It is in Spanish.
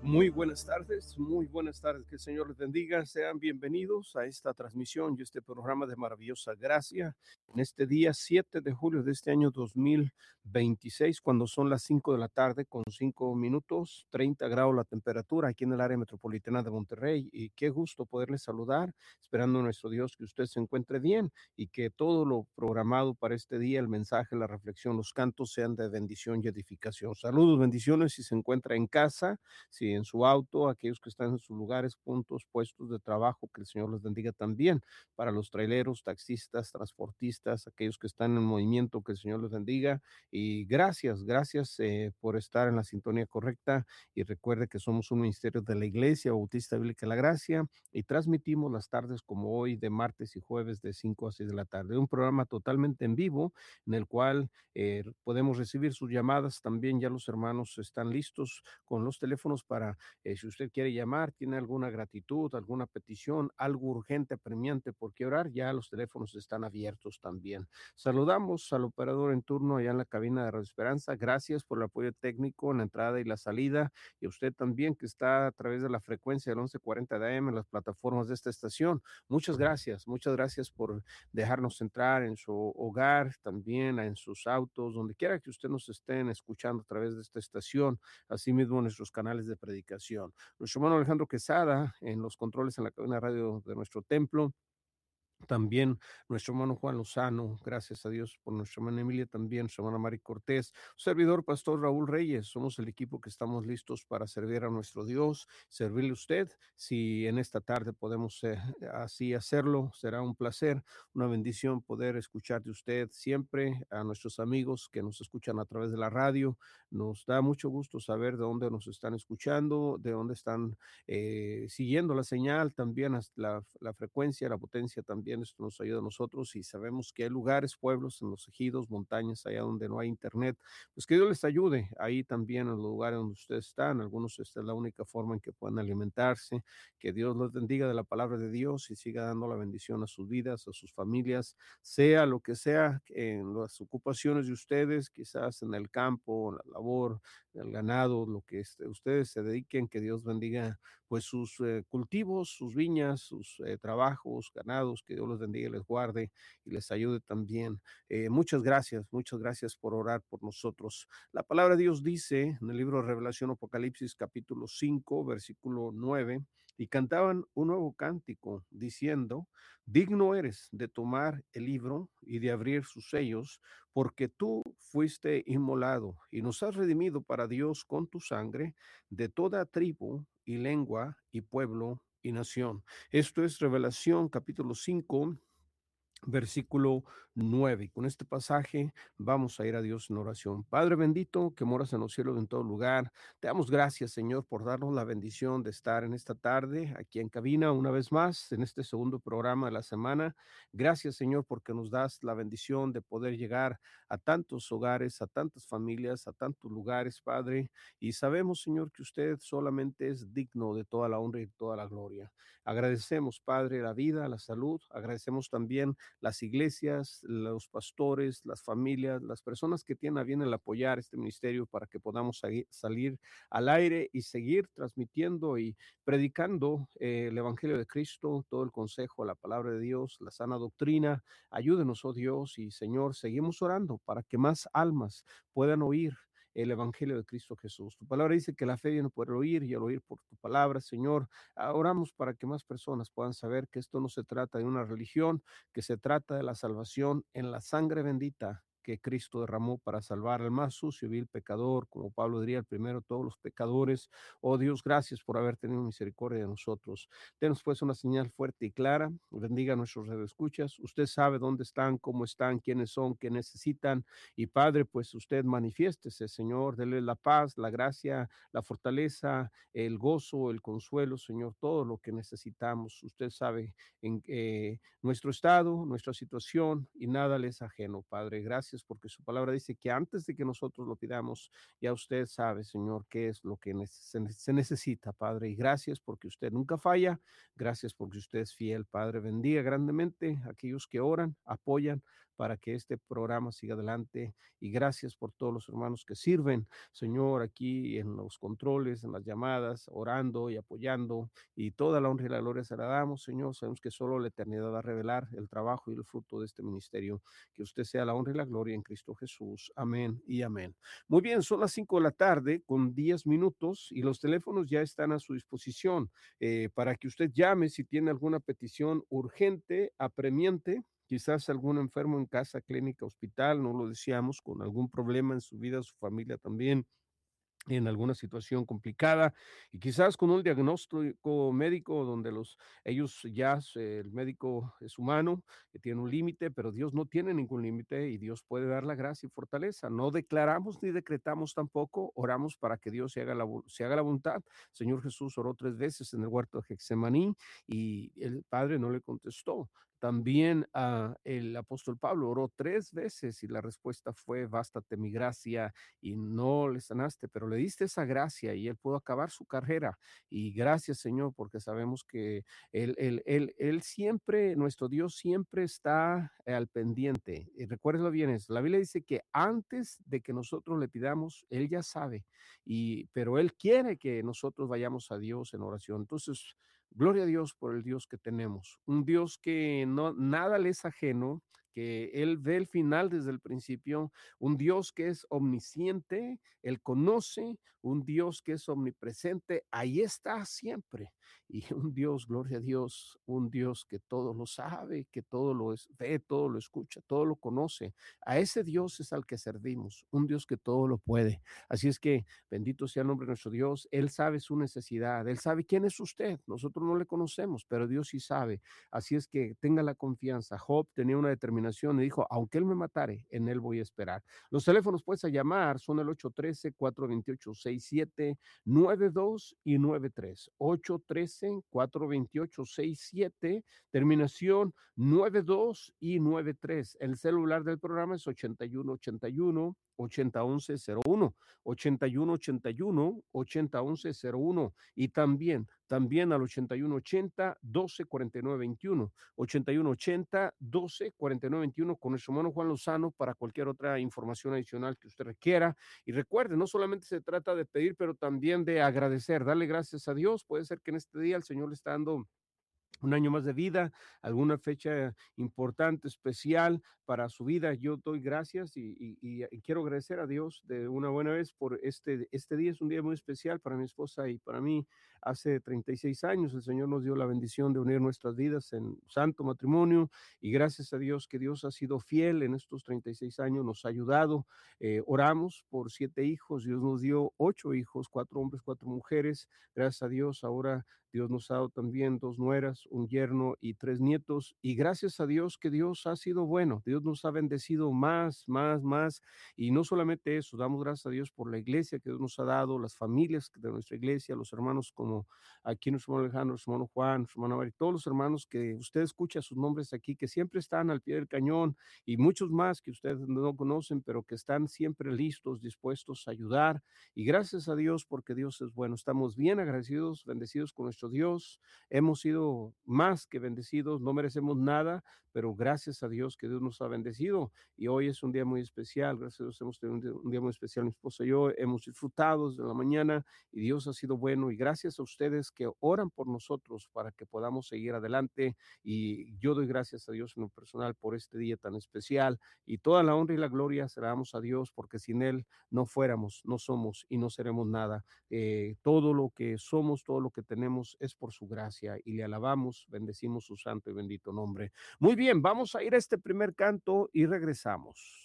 Muy buenas tardes, que el Señor les bendiga, sean bienvenidos a esta transmisión y este programa de maravillosa gracia, en este día 7 de julio de este año 2026, cuando son las 5 de la tarde con 5 minutos, 30 grados la temperatura aquí en el área metropolitana de Monterrey, y qué gusto poderles saludar, esperando a nuestro Dios que usted se encuentre bien y que todo lo programado para este día, el mensaje, la reflexión, los cantos sean de bendición y edificación. Saludos, bendiciones si se encuentra en casa, si en su auto, aquellos que están en sus lugares, puntos, puestos de trabajo, que el Señor les bendiga también. Para los traileros, taxistas, transportistas, aquellos que están en movimiento, que el Señor les bendiga. Y gracias por estar en la sintonía correcta. Y recuerde que somos un ministerio de la Iglesia Bautista Bíblica La Gracia y transmitimos las tardes como hoy, de martes y jueves, de 5 a 6 de la tarde. Un programa totalmente en vivo en el cual podemos recibir sus llamadas. También ya los hermanos están listos con los teléfonos para, si usted quiere llamar, tiene alguna gratitud, alguna petición, algo urgente, apremiante por qué orar, ya los teléfonos están abiertos también. Saludamos al operador en turno allá en la cabina de Radio Esperanza. Gracias por el apoyo técnico en la entrada y la salida, y a usted también que está a través de la frecuencia del 1140 de AM en las plataformas de esta estación. Muchas gracias por dejarnos entrar en su hogar, también en sus autos, donde quiera que usted nos estén escuchando a través de esta estación. Asimismo, nuestros canales de predicación. Nuestro hermano Alejandro Quesada en los controles en la cabina de radio de nuestro templo. También nuestro hermano Juan Lozano, gracias a Dios por nuestra hermana Emilia, también su hermana Mari Cortés, servidor pastor Raúl Reyes. Somos el equipo que estamos listos para servir a nuestro Dios, servirle a usted. Si en esta tarde podemos así hacerlo, será un placer, una bendición poder escuchar de usted siempre. A nuestros amigos que nos escuchan a través de la radio, nos da mucho gusto saber de dónde nos están escuchando, de dónde están siguiendo la señal, también la frecuencia, la potencia también. Esto nos ayuda a nosotros, y sabemos que hay lugares, pueblos en los ejidos, montañas, allá donde no hay internet, pues que Dios les ayude ahí también en los lugares donde ustedes están. Algunos esta es la única forma en que pueden alimentarse. Que Dios los bendiga de la palabra de Dios y siga dando la bendición a sus vidas, a sus familias, sea lo que sea en las ocupaciones de ustedes, quizás en el campo, en la labor, el ganado, lo que ustedes se dediquen. Que Dios bendiga pues sus cultivos, sus viñas, sus trabajos, ganados. Que Dios los bendiga y les guarde y les ayude también. Muchas gracias por orar por nosotros. La palabra de Dios dice en el libro de Revelación, Apocalipsis capítulo 5, versículo 9, y cantaban un nuevo cántico diciendo: digno eres de tomar el libro y de abrir sus sellos, porque tú fuiste inmolado y nos has redimido para Dios con tu sangre de toda tribu y lengua y pueblo y nación. Esto es Revelación capítulo 5, versículo 9. Y con este pasaje vamos a ir a Dios en oración. Padre bendito, que moras en los cielos en todo lugar, te damos gracias, Señor, por darnos la bendición de estar en esta tarde aquí en cabina una vez más en este segundo programa de la semana. Gracias, Señor, porque nos das la bendición de poder llegar a tantos hogares, a tantas familias, a tantos lugares, Padre, y sabemos, Señor, que usted solamente es digno de toda la honra y toda la gloria. Agradecemos, Padre, la vida, la salud. Agradecemos también las iglesias, los pastores, las familias, las personas que tienen a bien el apoyar este ministerio para que podamos salir al aire y seguir transmitiendo y predicando el Evangelio de Cristo, todo el consejo, la palabra de Dios, la sana doctrina. Ayúdenos, oh Dios, y Señor, seguimos orando para que más almas puedan oír el Evangelio de Cristo Jesús. Tu palabra dice que la fe viene por el oír y el oír por tu palabra, Señor. Oramos para que más personas puedan saber que esto no se trata de una religión, que se trata de la salvación en la sangre bendita que Cristo derramó para salvar al más sucio y vil pecador, como Pablo diría, el primero de todos los pecadores. Oh Dios, gracias por haber tenido misericordia de nosotros. Denos pues una señal fuerte y clara. Bendiga a nuestros redescuchas. Usted sabe dónde están, cómo están, quiénes son, qué necesitan. Y Padre, pues usted manifiéstese, Señor. Dele la paz, la gracia, la fortaleza, el gozo, el consuelo, Señor, todo lo que necesitamos. Usted sabe en nuestro estado, nuestra situación, y nada les ajeno, Padre. Gracias porque su palabra dice que antes de que nosotros lo pidamos, ya usted sabe, Señor, qué es lo que se necesita, Padre. Y gracias porque usted nunca falla. Gracias porque usted es fiel, Padre. Bendiga grandemente a aquellos que oran, apoyan, para que este programa siga adelante. Y gracias por todos los hermanos que sirven, Señor, aquí en los controles, en las llamadas, orando y apoyando. Y toda la honra y la gloria se la damos, Señor. Sabemos que solo la eternidad va a revelar el trabajo y el fruto de este ministerio. Que usted sea la honra y la gloria en Cristo Jesús. Amén y amén. Muy bien, son las 5 de la tarde con 10 minutos y los teléfonos ya están a su disposición para que usted llame si tiene alguna petición urgente, apremiante. Quizás algún enfermo en casa, clínica, hospital, no lo decíamos, con algún problema en su vida, su familia también, en alguna situación complicada y quizás con un diagnóstico médico donde el médico es humano, que tiene un límite, pero Dios no tiene ningún límite y Dios puede dar la gracia y fortaleza. No declaramos ni decretamos tampoco, oramos para que Dios se haga la voluntad. Señor Jesús oró 3 veces en el huerto de Getsemaní y el Padre no le contestó. También el apóstol Pablo oró 3 veces y la respuesta fue, bástate mi gracia, y no le sanaste, pero le diste esa gracia y él pudo acabar su carrera. Y gracias, Señor, porque sabemos que él siempre, nuestro Dios siempre está al pendiente. Y recuérdelo bien, la Biblia dice que antes de que nosotros le pidamos, él ya sabe, pero él quiere que nosotros vayamos a Dios en oración. Entonces, gloria a Dios por el Dios que tenemos, un Dios que no, nada le es ajeno, que él ve el final desde el principio, un Dios que es omnisciente, Él conoce, un Dios que es omnipresente, ahí está siempre. Y un Dios, gloria a Dios, un Dios que todo lo sabe, que todo ve, todo lo escucha, todo lo conoce. A ese Dios es al que servimos, un Dios que todo lo puede. Así es que bendito sea el nombre de nuestro Dios. Él sabe su necesidad, Él sabe quién es usted. Nosotros no le conocemos, pero Dios sí sabe. Así es que tenga la confianza. Job tenía una determinación y dijo, aunque él me matare, en él voy a esperar. Los teléfonos puedes a llamar son el 813-428-6792 y 93. 813-428-67, terminación 92 y 93. El celular del programa es 8181 801101, 8181 801101 y también al 8180 124921, 8180 124921 con nuestro hermano Juan Lozano para cualquier otra información adicional que usted requiera. Y recuerde, no solamente se trata de pedir, pero también de agradecer, darle gracias a Dios. Puede ser que en este día el Señor le está dando un año más de vida, alguna fecha importante, especial para su vida. Yo doy gracias y quiero agradecer a Dios de una buena vez por este día. Es un día muy especial para mi esposa y para mí. Hace 36 años el Señor nos dio la bendición de unir nuestras vidas en santo matrimonio y gracias a Dios que Dios ha sido fiel en estos 36 años, nos ha ayudado. Oramos por 7 hijos, Dios nos dio 8 hijos, 4 hombres, 4 mujeres. Gracias a Dios ahora Dios nos ha dado también 2 nueras, un yerno y 3 nietos. Y gracias a Dios que Dios ha sido bueno. Dios nos ha bendecido más, más, más. Y no solamente eso, damos gracias a Dios por la iglesia que Dios nos ha dado, las familias de nuestra iglesia, los hermanos como aquí nuestro hermano Alejandro, nuestro hermano Juan, nuestro hermano Mari, todos los hermanos que usted escucha sus nombres aquí, que siempre están al pie del cañón y muchos más que ustedes no conocen, pero que están siempre listos, dispuestos a ayudar. Y gracias a Dios porque Dios es bueno. Estamos bien agradecidos, bendecidos con nuestro Dios. Hemos sido más que bendecidos, no merecemos nada, pero gracias a Dios que Dios nos ha bendecido. Y hoy es un día muy especial. Gracias a Dios hemos tenido un día muy especial. Mi esposa y yo hemos disfrutado desde la mañana y Dios ha sido bueno. Y gracias a ustedes que oran por nosotros para que podamos seguir adelante. Y yo doy gracias a Dios en lo personal por este día tan especial. Y toda la honra y la gloria se la damos a Dios porque sin Él no fuéramos, no somos y no seremos nada. Todo lo que somos, todo lo que tenemos es por su gracia y le alabamos, bendecimos su santo y bendito nombre. Muy bien, vamos a ir a este primer canto y regresamos.